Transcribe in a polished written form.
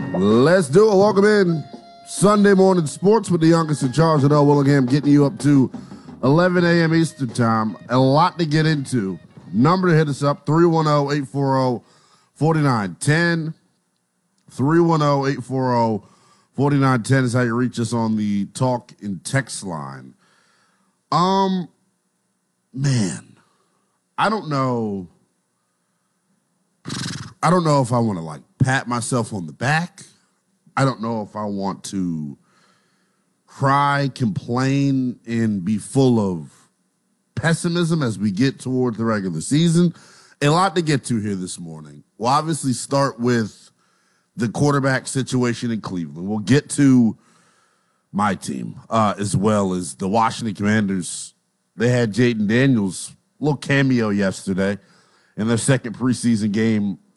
Let's do it. Welcome in. Sunday morning sports with the youngest in charge at L. Willingham, getting you up to 11 a.m. Eastern time. A lot to get into. Number to hit us up, 310-840-4910. 310-840-4910 is how you reach us on the talk and text line. Man, I don't know if I want to pat myself on the back. I don't know if I want to cry, complain, and be full of pessimism as we get towards the regular season. A lot to get to here this morning. We'll obviously start with the quarterback situation in Cleveland. We'll get to my team as well as the Washington Commanders. They had Jaden Daniels' little cameo yesterday in their second preseason game